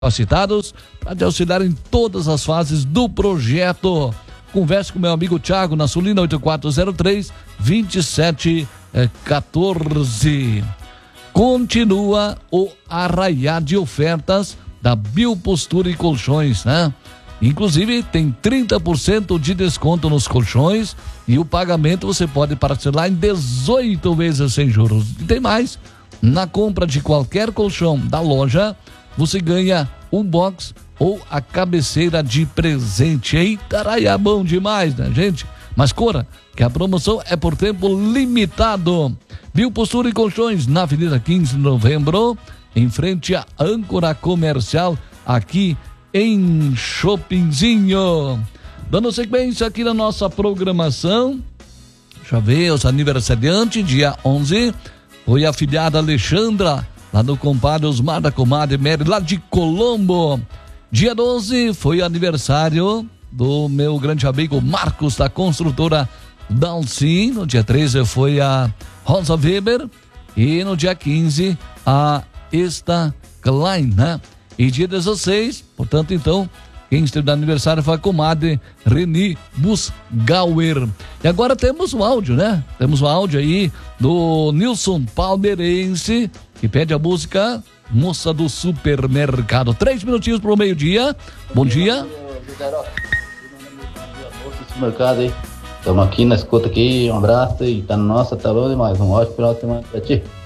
capacitados para te auxiliar em todas as fases do projeto. Converse com meu amigo Thiago na Sulina 8403-2714. Continua o arraiar de ofertas da Biopostura e Colchões, né? Inclusive tem 30% de desconto nos colchões e o pagamento você pode parcelar em 18 vezes sem juros. E tem mais, na compra de qualquer colchão da loja, você ganha um box ou a cabeceira de presente. Eita, arraia, bom demais, né, gente? Mas corra, que a promoção é por tempo limitado. Biopostura e Colchões, na Avenida 15 de Novembro, em frente à âncora comercial, aqui em Chopinzinho. Dando sequência aqui na nossa programação, deixa eu ver, os aniversariantes, dia 11, foi a filhada Alexandra, lá do compadre Osmar da comadre Mary, lá de Colombo. Dia 12 foi aniversário do meu grande amigo Marcos, da construtora Dalcin. No dia 13 foi a Rosa Weber e no dia 15 a Esta Klein, né? E dia 16, portanto, então, quem esteve no aniversário foi a comadre Reni Busgauer. E agora temos um áudio, né? Temos um áudio aí do Nilson Palmeirense, que pede a música Moça do Supermercado. 3 minutinhos pro meio-dia. Bom dia. Moça do Supermercado aí. Estamos aqui na escuta aqui, um abraço e tá na nossa, tá bom demais. Um ótimo final de semana pra ti.